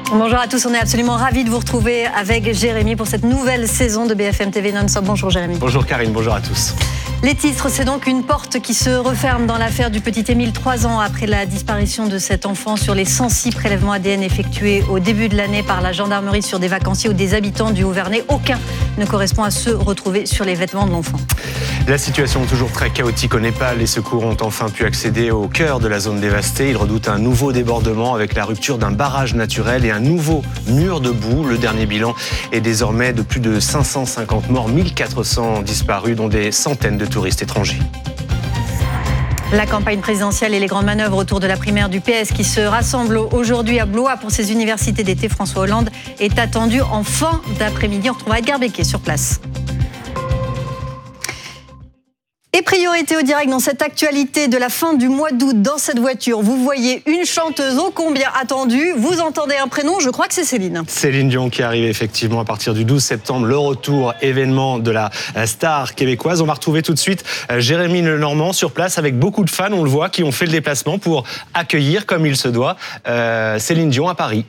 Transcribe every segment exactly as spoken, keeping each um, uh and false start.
Bonjour à tous, on est absolument ravis de vous retrouver avec Jérémy pour cette nouvelle saison de B F M T V Non-Stop. Bonjour Jérémy. Bonjour Karine, bonjour à tous. Les titres, c'est donc une porte qui se referme dans l'affaire du petit Émile, trois ans après la disparition de cet enfant. Sur les cent six prélèvements A D N effectués au début de l'année par la gendarmerie sur des vacanciers ou des habitants du Haut-Vernay, aucun ne correspond à ceux retrouvés sur les vêtements de l'enfant. La situation est toujours très chaotique au Népal. Les secours ont enfin pu accéder au cœur de la zone dévastée. Ils redoutent un nouveau débordement avec la rupture d'un barrage naturel et un nouveau mur de boue. Le dernier bilan est désormais de plus de cinq cent cinquante morts, mille quatre cents disparus, dont des centaines de touristes étrangers. La campagne présidentielle et les grandes manœuvres autour de la primaire du P S qui se rassemblent aujourd'hui à Blois pour ses universités d'été. François Hollande est attendu en fin d'après-midi. On retrouvera Edgar Becquet sur place. Et priorité au direct dans cette actualité de la fin du mois d'août. Dans cette voiture, vous voyez une chanteuse ô combien attendue. Vous entendez un prénom, je crois que c'est Céline. Céline Dion qui arrive effectivement à partir du douze septembre. Le retour événement de la star québécoise. On va retrouver tout de suite Jérémy Lenormand sur place avec beaucoup de fans, on le voit, qui ont fait le déplacement pour accueillir comme il se doit euh, Céline Dion à Paris.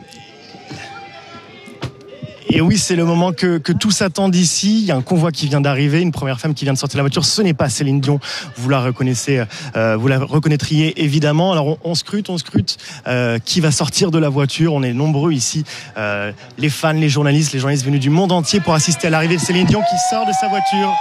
Et oui, c'est le moment que, que tous attendent ici. Il y a un convoi qui vient d'arriver, une première femme qui vient de sortir de la voiture. Ce n'est pas Céline Dion. Vous la reconnaissez, euh, vous la reconnaîtriez évidemment. Alors on, on scrute, on scrute euh, qui va sortir de la voiture. On est nombreux ici, euh, les fans, les journalistes, les journalistes venus du monde entier pour assister à l'arrivée de Céline Dion qui sort de sa voiture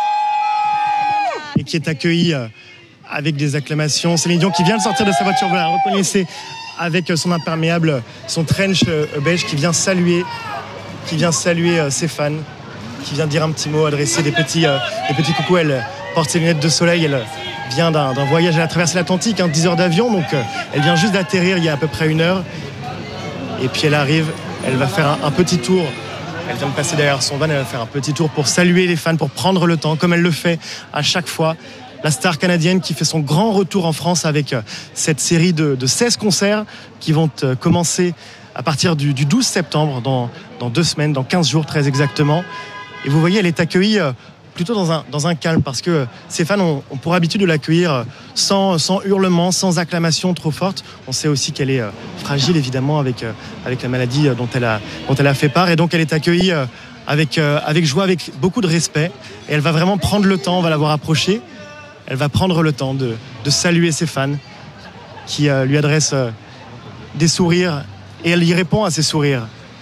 et qui est accueillie euh, avec des acclamations. Céline Dion qui vient de sortir de sa voiture. Vous la reconnaissez avec son imperméable, son trench euh, beige qui vient saluer. qui vient saluer euh, ses fans, qui vient dire un petit mot, adresser des petits, euh, des petits coucous. Elle porte ses lunettes de soleil, elle vient d'un, d'un voyage, elle a traversé l'Atlantique, hein, dix heures d'avion, donc euh, elle vient juste d'atterrir il y a à peu près une heure. Et puis elle arrive, elle va faire un, un petit tour, elle vient de passer derrière son van, elle va faire un petit tour pour saluer les fans, pour prendre le temps, comme elle le fait à chaque fois. La star canadienne qui fait son grand retour en France avec euh, cette série de, de seize concerts qui vont euh, commencer à partir du, du douze septembre, dans, dans deux semaines, dans quinze jours très exactement. Et vous voyez, elle est accueillie euh, plutôt dans un, dans un calme, parce que ses fans ont, ont pour habitude de l'accueillir sans, sans hurlements, sans acclamations trop fortes. On sait aussi qu'elle est euh, fragile, évidemment, avec, euh, avec la maladie dont elle, a, dont elle a fait part. Et donc, elle est accueillie euh, avec, euh, avec joie, avec beaucoup de respect. Et elle va vraiment prendre le temps, on va la voir approcher. Elle va prendre le temps de, de saluer ses fans, qui euh, lui adressent euh, des sourires. Et elle y répond à ses sourires.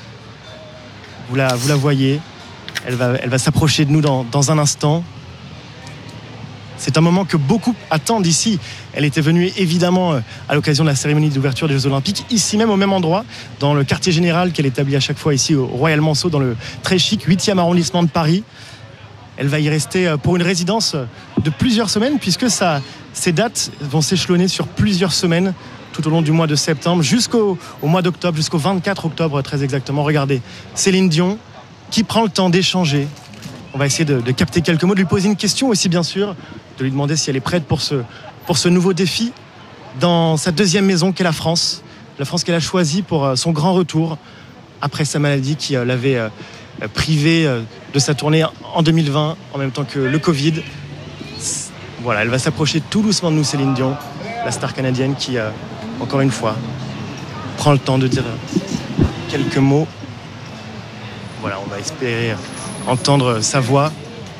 Vous la, vous la voyez, elle va, elle va s'approcher de nous dans, dans un instant. C'est un moment que beaucoup attendent ici. Elle était venue évidemment à l'occasion de la cérémonie d'ouverture des Jeux Olympiques, ici même au même endroit, dans le quartier général qu'elle établit à chaque fois ici au Royal Manceau, dans le très chic huitième arrondissement de Paris. Elle va y rester pour une résidence de plusieurs semaines, puisque ça, ces dates vont s'échelonner sur plusieurs semaines, tout au long du mois de septembre jusqu'au au mois d'octobre, jusqu'au vingt-quatre octobre très exactement. Regardez, Céline Dion qui prend le temps d'échanger. On va essayer de, de capter quelques mots, de lui poser une question aussi bien sûr, de lui demander si elle est prête pour ce, pour ce nouveau défi dans sa deuxième maison qu'est la France. La France qu'elle a choisie pour son grand retour après sa maladie qui l'avait privée de sa tournée en deux mille vingt, en même temps que le Covid. Voilà, elle va s'approcher tout doucement de nous, Céline Dion, la star canadienne qui... encore une fois, prends le temps de dire quelques mots. Voilà, on va espérer entendre sa voix.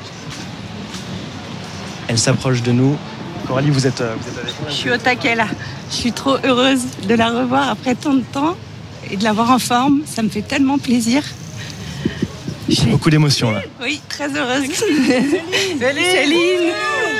Elle s'approche de nous. Coralie, vous êtes, vous êtes avec nous? Je suis au taquet là. Je suis trop heureuse de la revoir après tant de temps et de la voir en forme. Ça me fait tellement plaisir. J'ai beaucoup d'émotions là. Oui, très heureuse. Céline, Céline.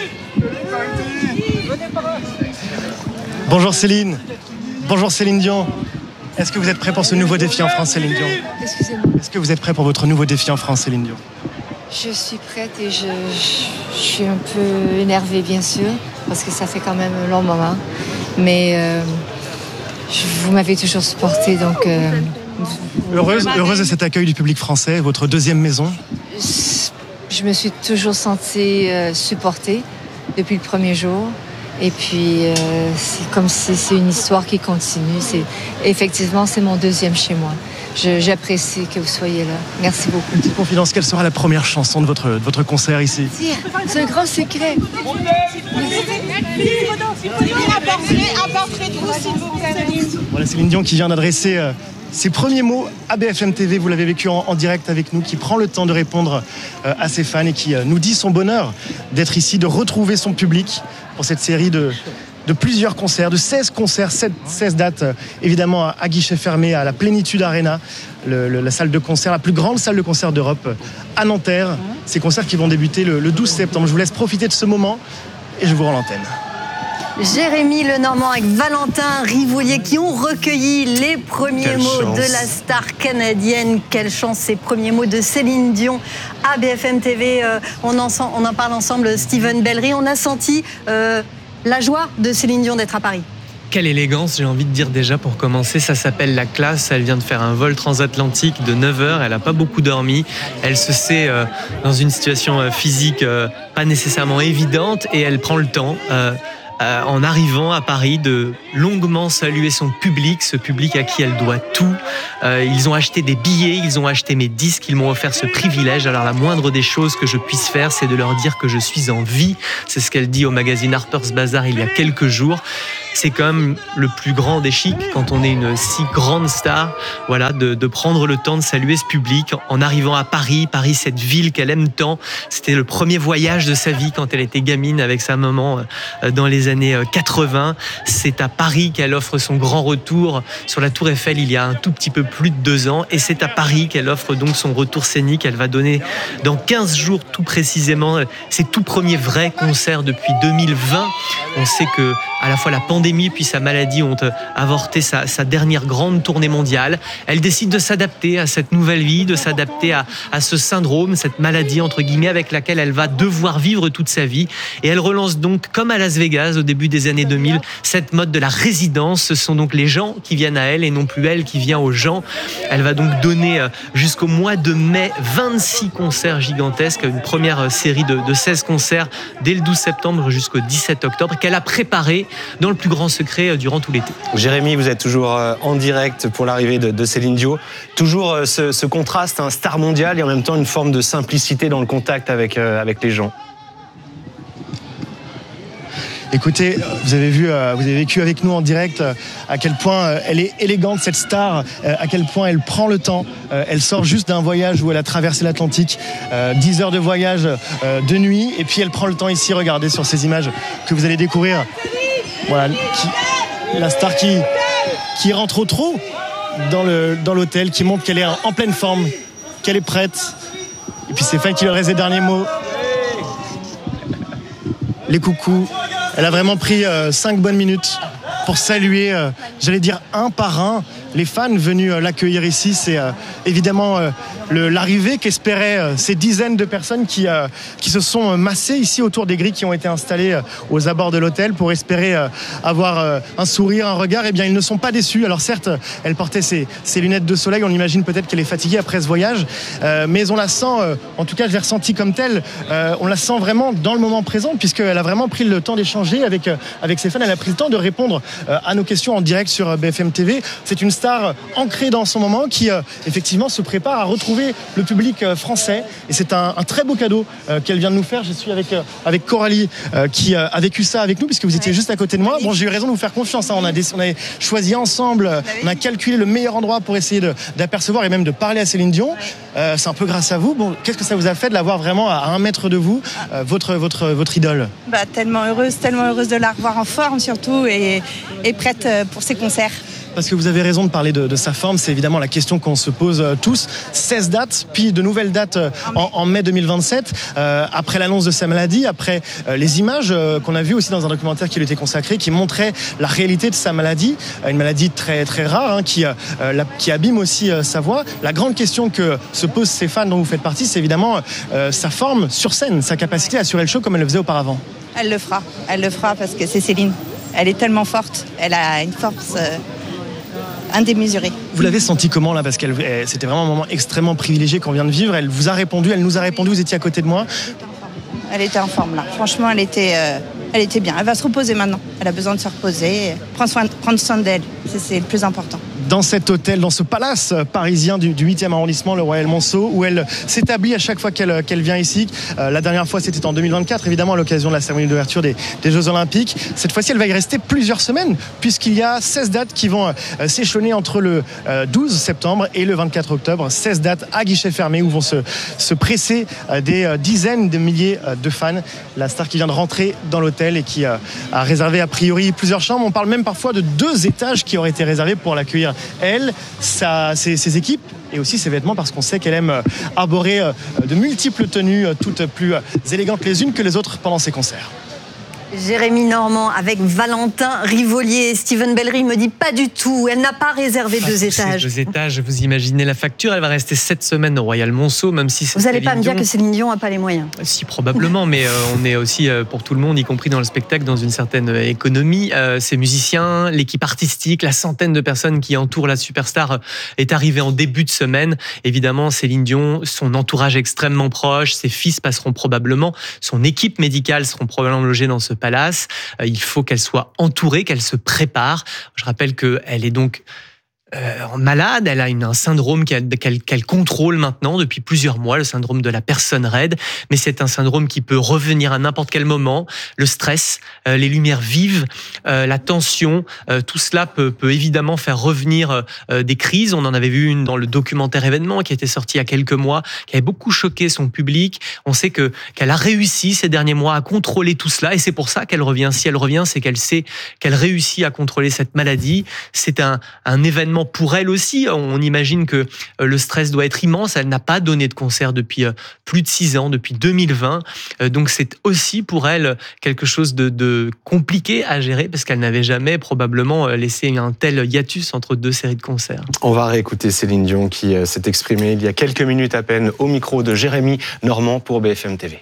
Bonjour Céline. Bonjour Céline Dion. Est-ce que vous êtes prêt pour ce nouveau défi en France, Céline Dion? Excusez-moi. Est-ce que vous êtes prêt pour votre nouveau défi en France, Céline Dion? Je suis prête et je, je, je suis un peu énervée, bien sûr, parce que ça fait quand même un long moment. Mais euh, je, vous m'avez toujours supportée, donc... Euh, heureuse, heureuse de cet accueil du public français, votre deuxième maison? Je me suis toujours sentie euh, supportée depuis le premier jour. Et puis, euh, c'est comme si c'est une histoire qui continue. C'est, effectivement, c'est mon deuxième chez moi. Je, j'apprécie que vous soyez là. Merci beaucoup. Une petite confidence, quelle sera la première chanson de votre, de votre concert ici? C'est un grand secret. Voilà Céline Dion qui vient d'adresser euh, ses premiers mots à B F M T V. Vous l'avez vécu en, en direct avec nous, qui prend le temps de répondre euh, à ses fans et qui euh, nous dit son bonheur d'être ici, de retrouver son public pour cette série de, de plusieurs concerts, de seize concerts, seize dates, euh, évidemment à, à guichet fermé, à la Plénitude Arena, le, le, la salle de concert, la plus grande salle de concert d'Europe, euh, à Nanterre. Ces concerts qui vont débuter le, le douze septembre. Je vous laisse profiter de ce moment et je vous rends l'antenne. Jérémy Lenormand avec Valentin Rivoulier qui ont recueilli les premiers Quelle mots chance. de la star canadienne. Quelle chance, ces premiers mots de Céline Dion à B F M T V. Euh, on, en, on en parle ensemble, Steven Bellery. On a senti euh, la joie de Céline Dion d'être à Paris. Quelle élégance, j'ai envie de dire déjà pour commencer, ça s'appelle la classe. Elle vient de faire un vol transatlantique de neuf heures, elle n'a pas beaucoup dormi. Elle se sait euh, dans une situation euh, physique euh, pas nécessairement évidente et elle prend le temps. Euh, Euh, en arrivant à Paris, de longuement saluer son public, ce public à qui elle doit tout. Euh, ils ont acheté des billets, ils ont acheté mes disques, ils m'ont offert ce privilège. Alors la moindre des choses que je puisse faire, c'est de leur dire que je suis en vie. C'est ce qu'elle dit au magazine Harper's Bazaar il y a quelques jours. C'est quand même le plus grand des chics quand on est une si grande star, voilà, de, de prendre le temps de saluer ce public en arrivant à Paris. Paris, cette ville qu'elle aime tant. C'était le premier voyage de sa vie quand elle était gamine avec sa maman euh, dans les années quatre-vingts. C'est à Paris qu'elle offre son grand retour sur la Tour Eiffel il y a un tout petit peu plus de deux ans. Et c'est à Paris qu'elle offre donc son retour scénique. Elle va donner dans quinze jours tout précisément ses tout premiers vrais concerts depuis deux mille vingt. On sait que à la fois la pandémie puis sa maladie ont avorté sa, sa dernière grande tournée mondiale. Elle décide de s'adapter à cette nouvelle vie, de s'adapter à, à ce syndrome, cette maladie entre guillemets avec laquelle elle va devoir vivre toute sa vie. Et elle relance donc, comme à Las Vegas au début des années deux mille, cette mode de la résidence. Ce sont donc les gens qui viennent à elle et non plus elle qui vient aux gens. Elle va donc donner jusqu'au mois de mai vingt-six concerts gigantesques, une première série de, de seize concerts dès le douze septembre jusqu'au dix-sept octobre qu'elle a préparé dans le plus grand secret durant tout l'été. Jérémy, vous êtes toujours en direct pour l'arrivée de, de Céline Dion. Toujours ce, ce contraste, un star mondial et en même temps une forme de simplicité dans le contact avec, euh, avec les gens. Écoutez, vous avez vu, vous avez vécu avec nous en direct à quel point elle est élégante, cette star, à quel point elle prend le temps. Elle sort juste d'un voyage où elle a traversé l'Atlantique, dix heures de voyage de nuit, et puis elle prend le temps ici, regardez sur ces images que vous allez découvrir. Voilà, qui, la star qui, qui rentre au trot dans, le, dans l'hôtel, qui montre qu'elle est en pleine forme, qu'elle est prête. Et puis c'est Fan qui leur reste les derniers mots. Les coucous. Elle a vraiment pris euh, cinq bonnes minutes pour saluer, euh, j'allais dire un par un, les fans venus euh, l'accueillir ici. C'est euh, évidemment euh, le, l'arrivée qu'espéraient euh, ces dizaines de personnes qui, euh, qui se sont euh, massées ici autour des grilles qui ont été installées euh, aux abords de l'hôtel pour espérer euh, avoir euh, un sourire, un regard. Eh bien, ils ne sont pas déçus. Alors certes, elle portait ses, ses lunettes de soleil. On imagine peut-être qu'elle est fatiguée après ce voyage, euh, mais on la sent, euh, en tout cas je l'ai ressentie comme telle, euh, on la sent vraiment dans le moment présent puisqu'elle a vraiment pris le temps d'échanger avec, euh, avec ses fans. Elle a pris le temps de répondre euh, à nos questions en direct sur B F M T V. C'est une star ancrée dans son moment qui euh, effectivement se prépare à retrouver le public euh, français et c'est un, un très beau cadeau euh, qu'elle vient de nous faire. Je suis avec, euh, avec Coralie euh, qui euh, a vécu ça avec nous puisque vous étiez juste à côté de moi. Bon, j'ai eu raison de vous faire confiance, hein. on, a des, on a choisi ensemble, euh, on a calculé le meilleur endroit pour essayer de, d'apercevoir et même de parler à Céline Dion. Euh, c'est un peu grâce à vous. Bon, qu'est-ce que ça vous a fait de la voir vraiment à un mètre de vous, euh, votre, votre, votre idole? Bah, tellement heureuse, tellement heureuse de la revoir en forme surtout et, et prête pour ses concerts. Parce que vous avez raison de parler de, de sa forme, c'est évidemment la question qu'on se pose euh, tous. seize dates, puis de nouvelles dates euh, en, en mai deux mille vingt-sept, euh, après l'annonce de sa maladie, après euh, les images euh, qu'on a vues aussi dans un documentaire qui lui était consacré, qui montrait la réalité de sa maladie, euh, une maladie très très rare, hein, qui, euh, la, qui abîme aussi euh, sa voix. La grande question que se posent ces fans dont vous faites partie, c'est évidemment euh, sa forme sur scène, sa capacité à assurer le show comme elle le faisait auparavant. Elle le fera, elle le fera parce que c'est Céline. Elle est tellement forte, elle a une force... Euh... indémesurée. Vous l'avez senti comment là? Parce que c'était vraiment un moment extrêmement privilégié qu'on vient de vivre. Elle vous a répondu, elle nous a répondu, vous étiez à côté de moi. Elle était en forme là. Franchement, elle était, euh, elle était bien. Elle va se reposer maintenant. Elle a besoin de se reposer, prendre soin, prendre soin d'elle. C'est, c'est le plus important. dans cet hôtel, dans ce palace parisien du, du huitième arrondissement, le Royal Monceau, où elle s'établit à chaque fois qu'elle, qu'elle vient ici. Euh, la dernière fois, c'était en deux mille vingt-quatre, évidemment, à l'occasion de la cérémonie d'ouverture des, des Jeux Olympiques. Cette fois-ci, elle va y rester plusieurs semaines, puisqu'il y a seize dates qui vont euh, s'échelonner entre le euh, douze septembre et le vingt-quatre octobre. seize dates à guichet fermé où vont se, se presser euh, des euh, dizaines de milliers euh, de fans. La star qui vient de rentrer dans l'hôtel et qui euh, a réservé a priori plusieurs chambres. On parle même parfois de deux étages qui auraient été réservés pour l'accueillir. Elle, sa, ses, ses équipes et aussi ses vêtements, parce qu'on sait qu'elle aime arborer de multiples tenues, toutes plus élégantes les unes que les autres pendant ses concerts. Jérémy Normand avec Valentin Rivolier. Steven Bellery me dit pas du tout. Elle n'a pas réservé pas deux étages. Deux étages, vous imaginez la facture. Elle va rester sept semaines au Royal Monceau, même si c'est Vous n'allez pas Céline me dire Dion. que Céline Dion n'a pas les moyens. Si, probablement, mais euh, on est aussi euh, pour tout le monde, y compris dans le spectacle, dans une certaine euh, économie. Euh, ces musiciens, l'équipe artistique, la centaine de personnes qui entourent la superstar euh, est arrivée en début de semaine. Évidemment, Céline Dion, son entourage extrêmement proche, ses fils passeront probablement, son équipe médicale seront probablement logés dans ce palace. Euh, il faut qu'elle soit entourée, qu'elle se prépare. Je rappelle qu'elle est donc Euh, malade, elle a une, un syndrome qu'elle, qu'elle, qu'elle contrôle maintenant depuis plusieurs mois, le syndrome de la personne raide, mais c'est un syndrome qui peut revenir à n'importe quel moment. Le stress, euh, les lumières vives, euh, la tension, euh, tout cela peut, peut évidemment faire revenir euh, des crises. On en avait vu une dans le documentaire Événement qui était sorti il y a quelques mois, qui avait beaucoup choqué son public. On sait que, qu'elle a réussi ces derniers mois à contrôler tout cela, et c'est pour ça qu'elle revient. Si elle revient, c'est qu'elle sait qu'elle réussit à contrôler cette maladie. C'est un, un événement pour elle aussi. On imagine que le stress doit être immense. Elle n'a pas donné de concert depuis plus de six ans, depuis deux mille vingt. Donc c'est aussi pour elle quelque chose de, de compliqué à gérer, parce qu'elle n'avait jamais probablement laissé un tel hiatus entre deux séries de concerts. On va réécouter Céline Dion qui s'est exprimée il y a quelques minutes à peine au micro de Jérémy Normand pour B F M T V.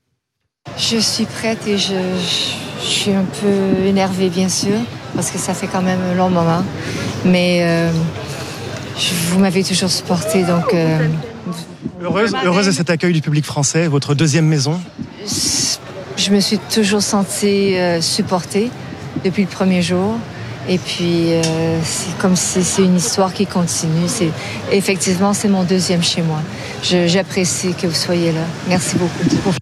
Je suis prête et je, je suis un peu énervée, bien sûr, parce que ça fait quand même un long moment. Mais euh, je, vous m'avez toujours supportée, donc... Euh, heureuse, heureuse de cet accueil du public français, votre deuxième maison. Je me suis toujours sentie euh, supportée depuis le premier jour. Et puis, euh, c'est comme si c'est une histoire qui continue. C'est, effectivement, c'est mon deuxième chez moi. Je, j'apprécie que vous soyez là. Merci beaucoup.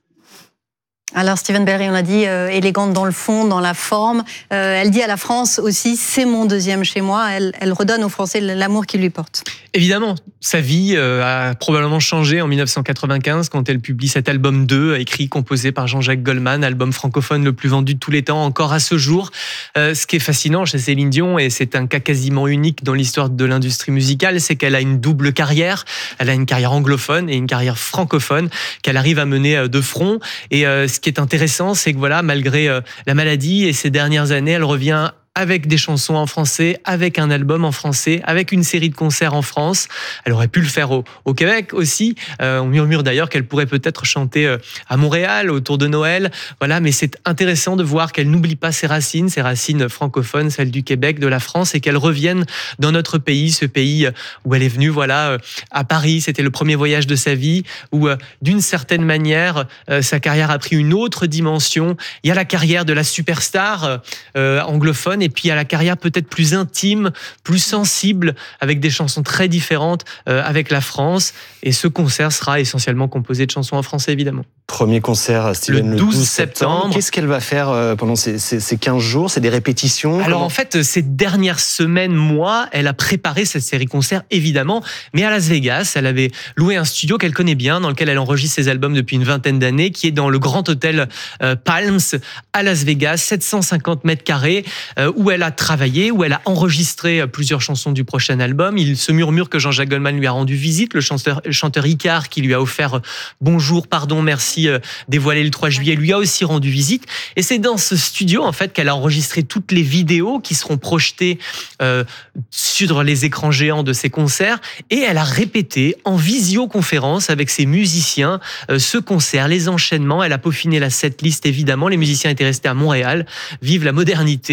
Alors Steven Bellery, on a dit euh, élégante dans le fond, dans la forme. Euh, elle dit à la France aussi, c'est mon deuxième chez moi. Elle, elle redonne aux Français l'amour qu'ils lui portent. Évidemment, sa vie euh, a probablement changé en dix-neuf cent quatre-vingt-quinze quand elle publie cet album deux, écrit, composé par Jean-Jacques Goldman, album francophone le plus vendu de tous les temps, encore à ce jour. Euh, ce qui est fascinant chez Céline Dion, et c'est un cas quasiment unique dans l'histoire de l'industrie musicale, c'est qu'elle a une double carrière. Elle a une carrière anglophone et une carrière francophone qu'elle arrive à mener de front. Et euh, ce qui est intéressant, c'est que voilà, malgré euh, la maladie et ces dernières années, elle revient avec des chansons en français, avec un album en français, avec une série de concerts en France. Elle aurait pu le faire au, au Québec aussi. Euh, on murmure d'ailleurs qu'elle pourrait peut-être chanter euh, à Montréal autour de Noël. Voilà, mais c'est intéressant de voir qu'elle n'oublie pas ses racines, ses racines francophones, celles du Québec, de la France, et qu'elle revienne dans notre pays, ce pays où elle est venue, voilà, euh, à Paris. C'était le premier voyage de sa vie, où euh, d'une certaine manière, euh, sa carrière a pris une autre dimension. Il y a la carrière de la superstar euh, anglophone, et puis à la carrière peut-être plus intime, plus sensible, avec des chansons très différentes euh, avec la France. Et ce concert sera essentiellement composé de chansons en français, évidemment. Premier concert, Steven, le douze septembre. Qu'est-ce qu'elle va faire pendant ces, ces, ces quinze jours? C'est des répétitions? Alors Comment... en fait, ces dernières semaines, mois, elle a préparé cette série concert, évidemment, mais à Las Vegas. Elle avait loué un studio qu'elle connaît bien, dans lequel elle enregistre ses albums depuis une vingtaine d'années, qui est dans le Grand Hôtel euh, Palms à Las Vegas, sept cent cinquante mètres carrés, euh, où elle a travaillé, où elle a enregistré plusieurs chansons du prochain album. Il se murmure que Jean-Jacques Goldman lui a rendu visite, le chanteur, le chanteur Icare, qui lui a offert Bonjour, pardon, merci, dévoilé le trois juillet, lui a aussi rendu visite. Et c'est dans ce studio, en fait, qu'elle a enregistré toutes les vidéos qui seront projetées euh, sur les écrans géants de ses concerts. Et elle a répété en visioconférence avec ses musiciens euh, ce concert, les enchaînements. Elle a peaufiné la setlist, évidemment. Les musiciens étaient restés à Montréal. Vive la modernité.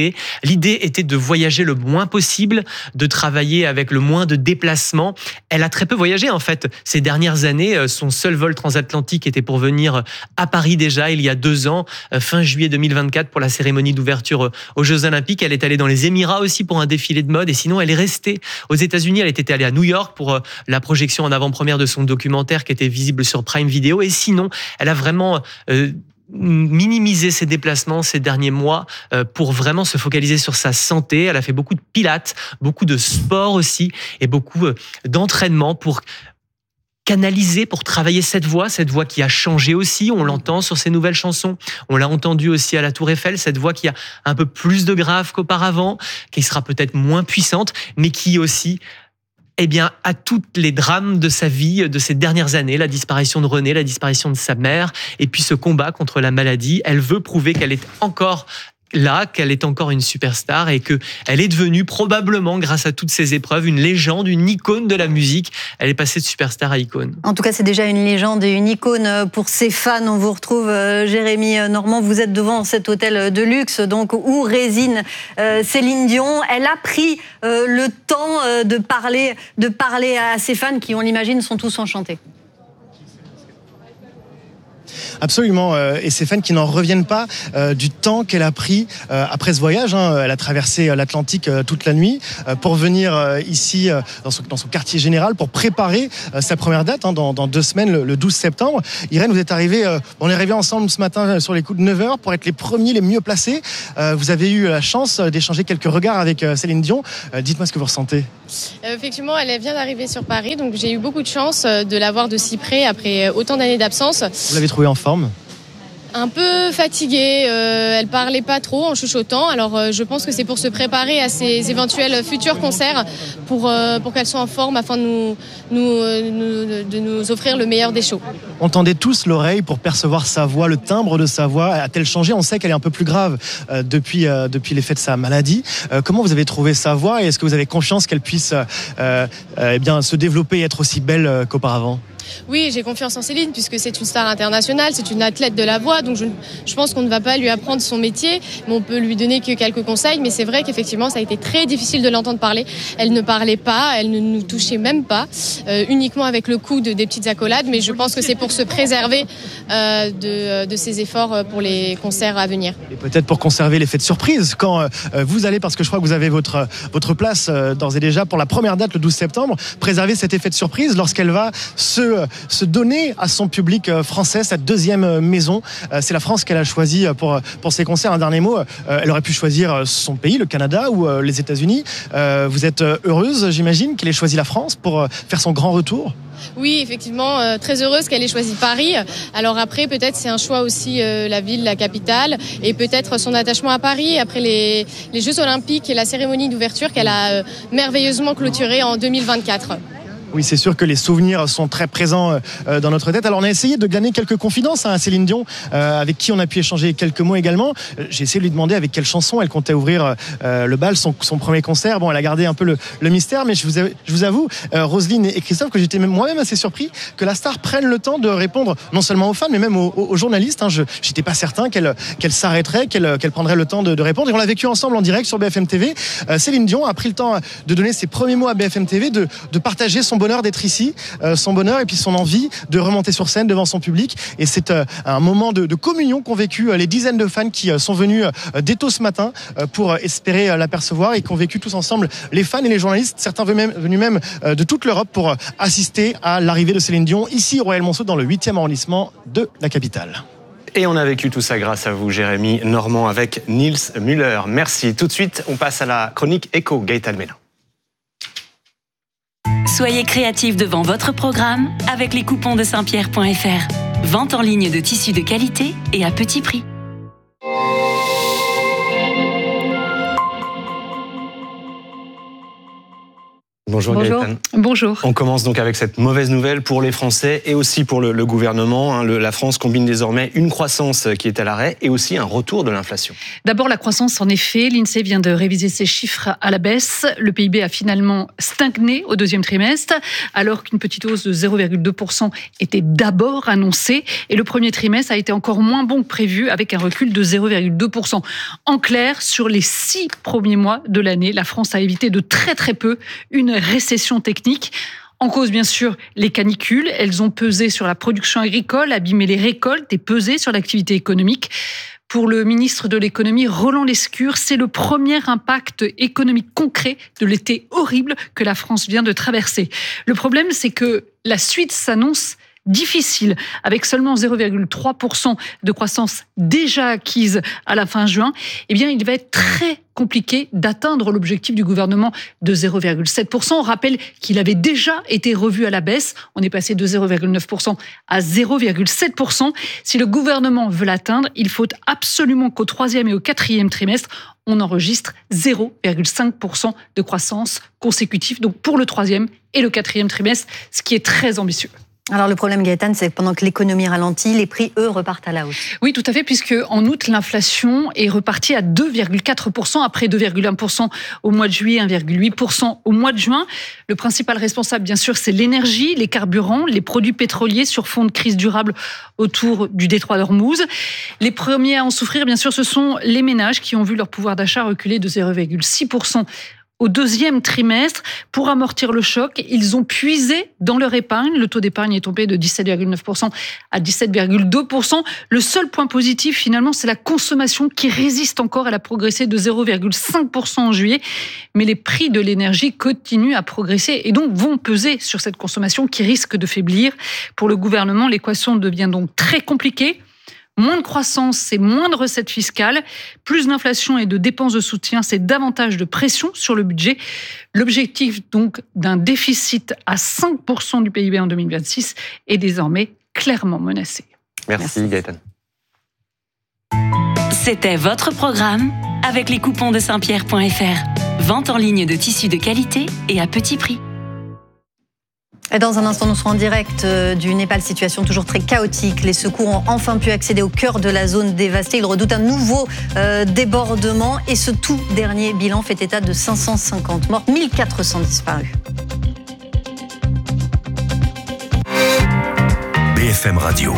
L'idée était de voyager le moins possible, de travailler avec le moins de déplacements. Elle a très peu voyagé en fait ces dernières années. Son seul vol transatlantique était pour venir à Paris déjà il y a deux ans, fin juillet deux mille vingt-quatre pour la cérémonie d'ouverture aux Jeux Olympiques. Elle est allée dans les Émirats aussi pour un défilé de mode et sinon elle est restée aux États-Unis. Elle était allée à New York pour la projection en avant-première de son documentaire qui était visible sur Prime Video et sinon elle a vraiment euh, minimiser ses déplacements ces derniers mois pour vraiment se focaliser sur sa santé. Elle a fait beaucoup de pilates, beaucoup de sport aussi et beaucoup d'entraînement pour canaliser, pour travailler cette voix, cette voix qui a changé aussi. On l'entend sur ses nouvelles chansons. On l'a entendu aussi à la Tour Eiffel, cette voix qui a un peu plus de grave qu'auparavant, qui sera peut-être moins puissante, mais qui aussi eh bien, à toutes les drames de sa vie, de ces dernières années, la disparition de René, la disparition de sa mère, et puis ce combat contre la maladie. Elle veut prouver qu'elle est encore là, qu'elle est encore une superstar et qu'elle est devenue probablement, grâce à toutes ces épreuves, une légende, une icône de la musique. Elle est passée de superstar à icône. En tout cas, c'est déjà une légende et une icône pour ses fans. On vous retrouve, Jérémy Normand. Vous êtes devant cet hôtel de luxe, donc où réside Céline Dion. Elle a pris le temps de parler, de parler à ses fans qui, on l'imagine, sont tous enchantés. Absolument, et ces fans qui n'en reviennent pas euh, du temps qu'elle a pris euh, après ce voyage. Hein. Elle a traversé l'Atlantique euh, toute la nuit euh, pour venir euh, ici euh, dans, son, dans son quartier général pour préparer euh, sa première date hein, dans, dans deux semaines, le, le douze septembre. Irène, vous êtes arrivée, euh, on est arrivés ensemble ce matin sur les coups de neuf heures pour être les premiers, les mieux placés. Euh, vous avez eu la chance d'échanger quelques regards avec euh, Céline Dion. Euh, dites-moi ce que vous ressentez. Euh, effectivement, elle vient d'arriver sur Paris, donc j'ai eu beaucoup de chance de la voir de si près après autant d'années d'absence. Vous l'avez trouvée en forme ? Un peu fatiguée, euh, elle parlait pas trop en chuchotant, alors euh, je pense que c'est pour se préparer à ses éventuels futurs concerts pour, euh, pour qu'elle soit en forme afin de nous, nous, euh, nous, de nous offrir le meilleur des shows. On tendait tous l'oreille pour percevoir sa voix, le timbre de sa voix. A-t-elle changé ? On sait qu'elle est un peu plus grave euh, depuis, euh, depuis l'effet de sa maladie. Euh, comment vous avez trouvé sa voix et est-ce que vous avez confiance qu'elle puisse euh, euh, eh bien, se développer et être aussi belle euh, qu'auparavant ? Oui, j'ai confiance en Céline puisque c'est une star internationale, c'est une athlète de la voix, donc je, je pense qu'on ne va pas lui apprendre son métier, mais on peut lui donner que quelques conseils. Mais c'est vrai qu'effectivement, ça a été très difficile de l'entendre parler. Elle ne parlait pas, elle ne nous touchait même pas, euh, uniquement avec le coup de des petites accolades. Mais je pense que c'est pour se préserver euh, de, de ses efforts pour les concerts à venir. Et peut-être pour conserver l'effet de surprise quand euh, vous allez, parce que je crois que vous avez votre, votre place euh, d'ores et déjà pour la première date le douze septembre, préserver cet effet de surprise lorsqu'elle va se se donner à son public français, cette deuxième maison. C'est la France qu'elle a choisie pour, pour ses concerts. Un dernier mot, elle aurait pu choisir son pays, le Canada ou les États-Unis. Vous êtes heureuse, j'imagine, qu'elle ait choisi la France pour faire son grand retour ? Oui, effectivement, euh, très heureuse qu'elle ait choisi Paris. Alors après, peut-être c'est un choix aussi, euh, la ville, la capitale, et peut-être son attachement à Paris après les, les Jeux Olympiques et la cérémonie d'ouverture qu'elle a euh, merveilleusement clôturée en deux mille vingt-quatre. Oui, c'est sûr que les souvenirs sont très présents euh, dans notre tête. Alors, on a essayé de glaner quelques confidences hein, à Céline Dion, euh, avec qui on a pu échanger quelques mots également. Euh, j'ai essayé de lui demander avec quelle chanson elle comptait ouvrir euh, le bal, son, son premier concert. Bon, elle a gardé un peu le, le mystère, mais je vous, avoue, je vous avoue, euh, Roselyne et Christophe, que j'étais même, moi-même assez surpris que la star prenne le temps de répondre non seulement aux fans, mais même aux, aux journalistes. Hein. Je n'étais pas certain qu'elle, qu'elle s'arrêterait, qu'elle, qu'elle prendrait le temps de, de répondre. Et on l'a vécu ensemble en direct sur B F M T V. Euh, Céline Dion a pris le temps de donner ses premiers mots à B F M T V, de, de partager son bonheur d'être ici, euh, son bonheur et puis son envie de remonter sur scène devant son public. Et c'est euh, un moment de, de communion qu'ont vécu euh, les dizaines de fans qui euh, sont venus euh, dès tôt ce matin euh, pour euh, espérer euh, l'apercevoir et qu'ont vécu tous ensemble les fans et les journalistes, certains venus même, venus même euh, de toute l'Europe pour euh, assister à l'arrivée de Céline Dion ici au Royal Monceau dans le huitième arrondissement de la capitale. Et on a vécu tout ça grâce à vous, Jérémy Normand, avec Niels Müller. Merci. Tout de suite, on passe à la chronique Écho, Gaëtan Mélin. Soyez créatifs devant votre programme avec les coupons de saint pierre point f r. Vente en ligne de tissus de qualité et à petit prix. Bonjour, Bonjour. Gaëtane. Bonjour. On commence donc avec cette mauvaise nouvelle pour les Français et aussi pour le, le gouvernement. Hein. Le, la France combine désormais une croissance qui est à l'arrêt et aussi un retour de l'inflation. D'abord, la croissance, en effet. L'INSEE vient de réviser ses chiffres à la baisse. Le P I B a finalement stagné au deuxième trimestre, alors qu'une petite hausse de zéro virgule deux pour cent était d'abord annoncée. Et le premier trimestre a été encore moins bon que prévu, avec un recul de zéro virgule deux pour cent. En clair, sur les six premiers mois de l'année, la France a évité de très très peu une récession technique. En cause, bien sûr, les canicules. Elles ont pesé sur la production agricole, abîmé les récoltes et pesé sur l'activité économique. Pour le ministre de l'économie, Roland Lescure, c'est le premier impact économique concret de l'été horrible que la France vient de traverser. Le problème, c'est que la suite s'annonce difficile, avec seulement zéro virgule trois pour cent de croissance déjà acquise à la fin juin. Eh bien, il va être très compliqué d'atteindre l'objectif du gouvernement de zéro virgule sept pour cent. On rappelle qu'il avait déjà été revu à la baisse. On est passé de zéro virgule neuf pour cent à zéro virgule sept pour cent. Si le gouvernement veut l'atteindre, il faut absolument qu'au troisième et au quatrième trimestre, on enregistre zéro virgule cinq pour cent de croissance consécutive. Donc pour le troisième et le quatrième trimestre, ce qui est très ambitieux. Alors le problème, Gaëtane, c'est que pendant que l'économie ralentit, les prix, eux, repartent à la hausse. Oui, tout à fait, puisque en août, l'inflation est repartie à deux virgule quatre pour cent, après deux virgule un pour cent au mois de juillet, un virgule huit pour cent au mois de juin. Le principal responsable, bien sûr, c'est l'énergie, les carburants, les produits pétroliers sur fond de crise durable autour du détroit d'Ormuz. Les premiers à en souffrir, bien sûr, ce sont les ménages qui ont vu leur pouvoir d'achat reculer de zéro virgule six pour cent au deuxième trimestre. Pour amortir le choc, ils ont puisé dans leur épargne. Le taux d'épargne est tombé de dix-sept virgule neuf pour cent à dix-sept virgule deux pour cent. Le seul point positif, finalement, c'est la consommation qui résiste encore. Elle a progressé de zéro virgule cinq pour cent en juillet. Mais les prix de l'énergie continuent à progresser et donc vont peser sur cette consommation qui risque de faiblir. Pour le gouvernement, l'équation devient donc très compliquée. Moins de croissance, c'est moins de recettes fiscales. Plus d'inflation et de dépenses de soutien, c'est davantage de pression sur le budget. L'objectif donc d'un déficit à cinq pour cent du P I B en deux mille vingt-six est désormais clairement menacé. Merci, Merci. Gaëtane. C'était votre programme avec les coupons de saint pierre point f r. Vente en ligne de tissus de qualité et à petit prix. Et dans un instant, nous serons en direct du Népal, situation toujours très chaotique. Les secours ont enfin pu accéder au cœur de la zone dévastée. Ils redoutent un nouveau euh, débordement. Et ce tout dernier bilan fait état de cinq cent cinquante morts, mille quatre cents disparus. B F M Radio.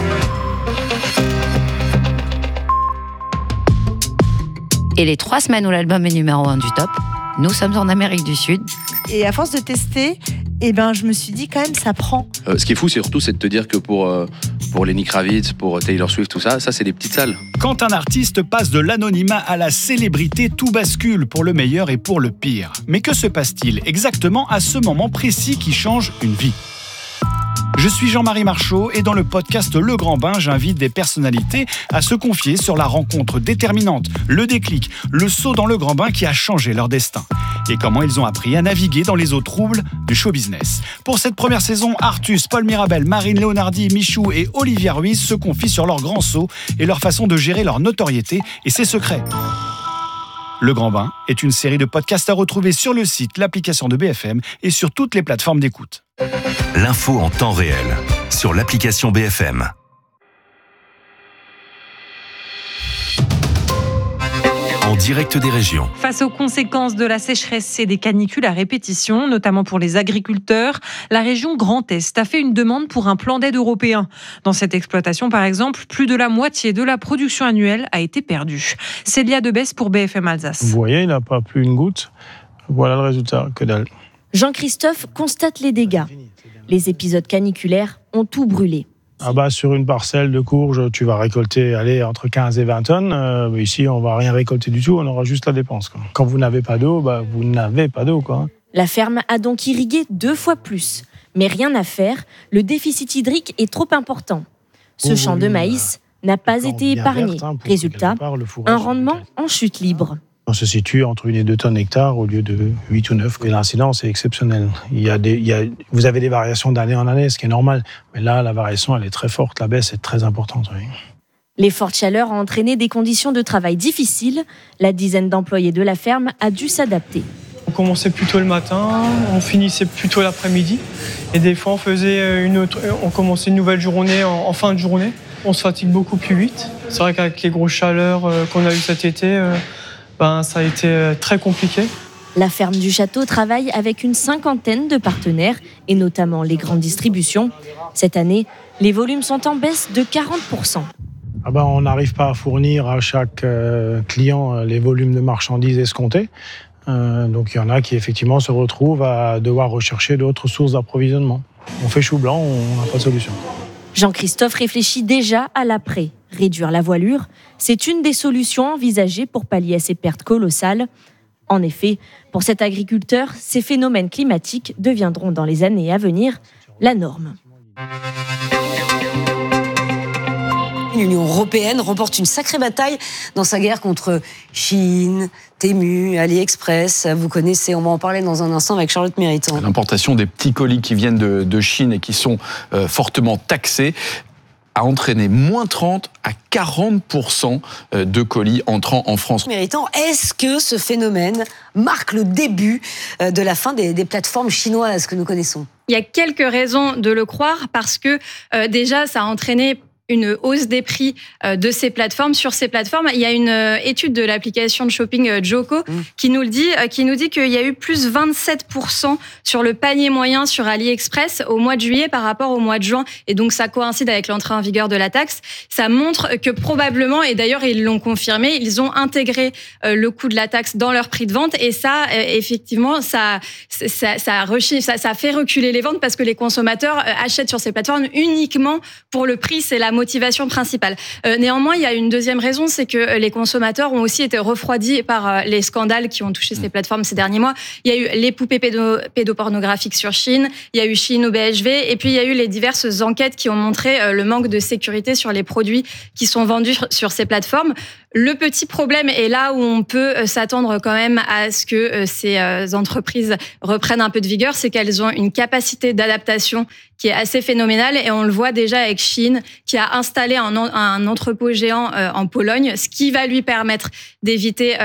Et les trois semaines où l'album est numéro un du top, nous sommes en Amérique du Sud. Et à force de tester, eh ben, je me suis dit quand même, ça prend. Euh, ce qui est fou, c'est surtout c'est de te dire que pour, euh, pour Lenny Kravitz, pour Taylor Swift, tout ça, ça c'est des petites salles. Quand un artiste passe de l'anonymat à la célébrité, tout bascule pour le meilleur et pour le pire. Mais que se passe-t-il exactement à ce moment précis qui change une vie ? Je suis Jean-Marie Marchaud et dans le podcast Le Grand Bain, j'invite des personnalités à se confier sur la rencontre déterminante, le déclic, le saut dans le grand bain qui a changé leur destin et comment ils ont appris à naviguer dans les eaux troubles du show business. Pour cette première saison, Artus, Paul Mirabel, Marine Leonardi, Michou et Olivia Ruiz se confient sur leur grand saut et leur façon de gérer leur notoriété et ses secrets. Le Grand Bain est une série de podcasts à retrouver sur le site, l'application de B F M et sur toutes les plateformes d'écoute. L'info en temps réel sur l'application B F M. En direct des régions. Face aux conséquences de la sécheresse et des canicules à répétition, notamment pour les agriculteurs, la région Grand Est a fait une demande pour un plan d'aide européen. Dans cette exploitation, par exemple, plus de la moitié de la production annuelle a été perdue. Célia Debesse pour B F M Alsace. Vous voyez, il n'a pas plu une goutte. Voilà le résultat, que dalle. Jean-Christophe constate les dégâts. Les épisodes caniculaires ont tout brûlé. Ah bah, sur une parcelle de courge, tu vas récolter allez, entre quinze et vingt tonnes. Euh, ici, on ne va rien récolter du tout, on aura juste la dépense. Quoi. Quand vous n'avez pas d'eau, bah, vous n'avez pas d'eau. Quoi. La ferme a donc irrigué deux fois plus. Mais rien à faire, le déficit hydrique est trop important. Ce champ de maïs n'a pas été épargné. Verte, hein, Résultat, un rendement en chute libre. On se situe entre une et deux tonnes hectares au lieu de huit ou neuf. Et l'incidence est exceptionnelle. Il y a des, il y a, vous avez des variations d'année en année, ce qui est normal. Mais là, la variation, elle est très forte. La baisse est très importante. Oui. Les fortes chaleurs ont entraîné des conditions de travail difficiles. La dizaine d'employés de la ferme a dû s'adapter. On commençait plus tôt le matin, on finissait plus tôt l'après-midi. Et des fois, on faisait une autre, on commençait une nouvelle journée en, en fin de journée. On se fatigue beaucoup plus vite. C'est vrai qu'avec les grosses chaleurs qu'on a eues cet été, ben, ça a été très compliqué. La ferme du château travaille avec une cinquantaine de partenaires, et notamment les grandes distributions. Cette année, les volumes sont en baisse de quarante pour cent. Ah ben, on n'arrive pas à fournir à chaque euh, client les volumes de marchandises escomptés. Euh, donc il y en a qui effectivement se retrouvent à devoir rechercher d'autres sources d'approvisionnement. On fait chou blanc, on n'a pas de solution. Jean-Christophe réfléchit déjà à l'après. Réduire la voilure, c'est une des solutions envisagées pour pallier à ces pertes colossales. En effet, pour cet agriculteur, ces phénomènes climatiques deviendront dans les années à venir la norme. L'Union européenne remporte une sacrée bataille dans sa guerre contre Chine, Temu, AliExpress. Vous connaissez, on va en parler dans un instant avec Charlotte Méritant. L'importation des petits colis qui viennent de, de Chine et qui sont euh, fortement taxés a entraîné moins trente à quarante pour cent de colis entrant en France. Méritant, est-ce que ce phénomène marque le début de la fin des, des plateformes chinoises que nous connaissons ? Il y a quelques raisons de le croire parce que euh, déjà, ça a entraîné une hausse des prix de ces plateformes. Sur ces plateformes, il y a une étude de l'application de shopping Joko mmh. qui nous le dit, qui nous dit qu'il y a eu plus vingt-sept pour cent sur le panier moyen sur AliExpress au mois de juillet par rapport au mois de juin. Et donc, ça coïncide avec l'entrée en vigueur de la taxe. Ça montre que probablement, et d'ailleurs, ils l'ont confirmé, ils ont intégré le coût de la taxe dans leur prix de vente. Et ça, effectivement, ça, ça, ça, ça, ça fait reculer les ventes parce que les consommateurs achètent sur ces plateformes uniquement pour le prix. C'est la motivation principale. Euh, néanmoins, il y a une deuxième raison, c'est que les consommateurs ont aussi été refroidis par les scandales qui ont touché ces plateformes ces derniers mois. Il y a eu les poupées pédo- pédopornographiques sur Chine, il y a eu Chine au B H V, et puis il y a eu les diverses enquêtes qui ont montré le manque de sécurité sur les produits qui sont vendus sur ces plateformes. Le petit problème est là où on peut s'attendre quand même à ce que ces entreprises reprennent un peu de vigueur, c'est qu'elles ont une capacité d'adaptation qui est assez phénoménale et on le voit déjà avec Chine qui a installé un entrepôt géant en Pologne, ce qui va lui permettre d'éviter